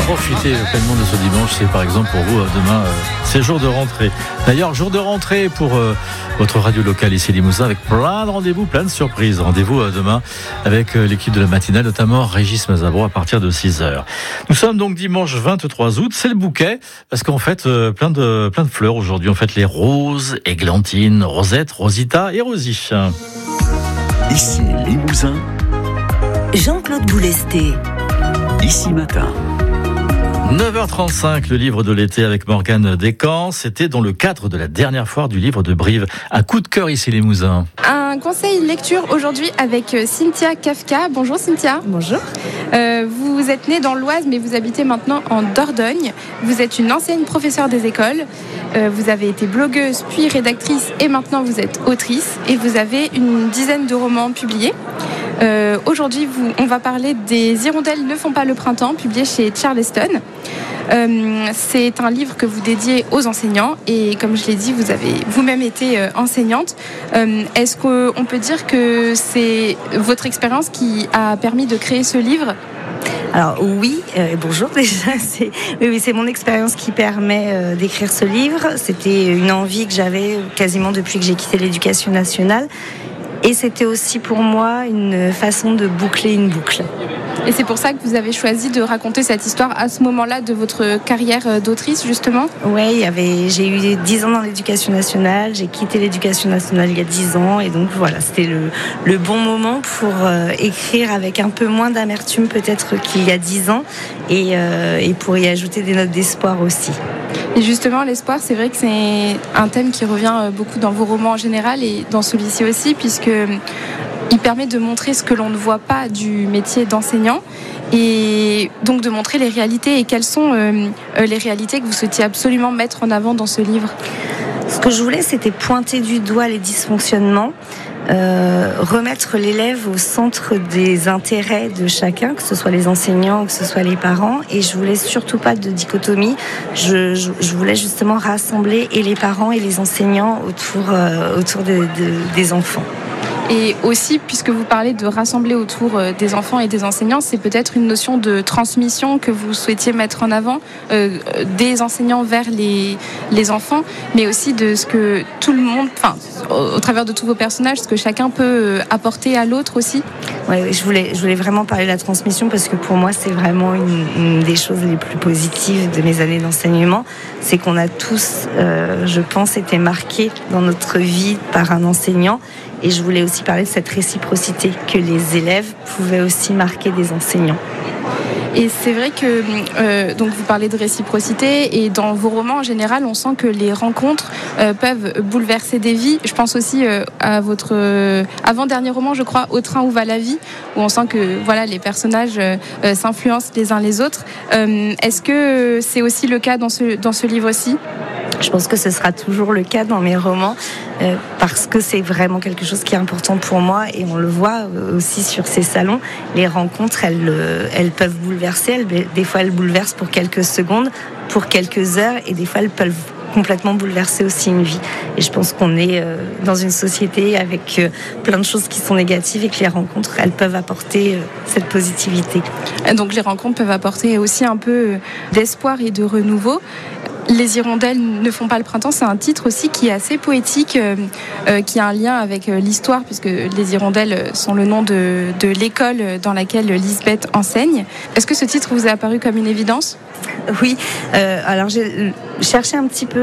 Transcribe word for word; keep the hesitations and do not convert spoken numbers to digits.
profiter pleinement de ce dimanche. C'est par exemple pour vous demain, euh, c'est jour de rentrée. D'ailleurs, jour de rentrée pour euh, votre radio locale ici Limousin, avec plein de rendez-vous, plein de surprises. Rendez-vous euh, demain avec euh, l'équipe de la matinale, notamment Régis Mazabro à partir de six heures. Nous sommes donc dimanche vingt-trois août, c'est le bouquet, parce qu'on fête euh, plein de plein de fleurs aujourd'hui. On fête les roses, églantines, rosettes, rosita et rosy. Ici Limousin, Jean-Claude Boulesté. Ici Matin. neuf heures trente-cinq, le livre de l'été avec Morgane Descamps. C'était dans le cadre de la dernière foire du livre de Brive. Un coup de cœur ici Limousin. Un conseil lecture aujourd'hui avec Cynthia Kafka. Bonjour Cynthia. Bonjour. Euh, vous êtes née dans l'Oise mais vous habitez maintenant en Dordogne. Vous êtes une ancienne professeure des écoles. Euh, vous avez été blogueuse puis rédactrice et maintenant vous êtes autrice. Et vous avez une dizaine de romans publiés. Euh, aujourd'hui, vous, on va parler des Hirondelles ne font pas le printemps, publié chez Charleston. Euh, c'est un livre que vous dédiez aux enseignants et comme je l'ai dit, vous avez vous-même été euh, enseignante. Euh, est-ce qu'on peut dire que c'est votre expérience qui a permis de créer ce livre ? Alors oui, euh, bonjour déjà. C'est, oui, oui, c'est mon expérience qui permet euh, d'écrire ce livre. C'était une envie que j'avais quasiment depuis que j'ai quitté l'éducation nationale. Et c'était aussi pour moi une façon de boucler une boucle. Et c'est pour ça que vous avez choisi de raconter cette histoire à ce moment-là de votre carrière d'autrice, justement ? Oui, il y avait, j'ai eu dix ans dans l'éducation nationale, j'ai quitté l'éducation nationale il y a dix ans, et donc voilà, c'était le, le bon moment pour euh, écrire avec un peu moins d'amertume peut-être qu'il y a dix ans, et, euh, et pour y ajouter des notes d'espoir aussi. Et justement, l'espoir, c'est vrai que c'est un thème qui revient beaucoup dans vos romans en général et dans celui-ci aussi, puisque il permet de montrer ce que l'on ne voit pas du métier d'enseignant et donc de montrer les réalités. Et quelles sont euh, les réalités que vous souhaitiez absolument mettre en avant dans ce livre ? Ce que je voulais, c'était pointer du doigt les dysfonctionnements, euh, remettre l'élève au centre des intérêts de chacun, que ce soit les enseignants, que ce soit les parents. Et je voulais surtout pas de dichotomie. Je, je, je voulais justement rassembler et les parents et les enseignants autour, euh, autour de, de, des enfants. Et aussi, puisque vous parlez de rassembler autour des enfants et des enseignants, c'est peut-être une notion de transmission que vous souhaitiez mettre en avant, euh, des enseignants vers les, les enfants, mais aussi de ce que tout le monde, enfin, au, au travers de tous vos personnages, ce que chacun peut apporter à l'autre aussi. Oui, je voulais, je voulais vraiment parler de la transmission parce que pour moi, c'est vraiment une, une des choses les plus positives de mes années d'enseignement. C'est qu'on a tous, euh, je pense, été marqués dans notre vie par un enseignant. Et je voulais aussi parler de cette réciprocité, que les élèves pouvaient aussi marquer des enseignants. Et c'est vrai que euh, donc vous parlez de réciprocité et dans vos romans en général, on sent que les rencontres euh, peuvent bouleverser des vies. Je pense aussi euh, à votre euh, avant-dernier roman, je crois, Au train où va la vie, où on sent que voilà les personnages euh, s'influencent les uns les autres. Euh, est-ce que c'est aussi le cas dans ce dans ce livre-ci ? Je pense que ce sera toujours le cas dans mes romans euh, parce que c'est vraiment quelque chose qui est important pour moi et on le voit aussi sur ces salons. Les rencontres, elles, euh, elles peuvent bouleverser. Elles, des fois, elles bouleversent pour quelques secondes, pour quelques heures et des fois, elles peuvent complètement bouleverser aussi une vie. Et je pense qu'on est euh, dans une société avec euh, plein de choses qui sont négatives et que les rencontres, elles peuvent apporter euh, cette positivité. Donc les rencontres peuvent apporter aussi un peu d'espoir et de renouveau. Les Hirondelles ne font pas le printemps, c'est un titre aussi qui est assez poétique, euh, euh, qui a un lien avec euh, l'histoire, puisque les Hirondelles sont le nom de, de l'école dans laquelle Lisbeth enseigne. Est-ce que ce titre vous est apparu comme une évidence ? Oui, euh, alors j'ai cherché un petit peu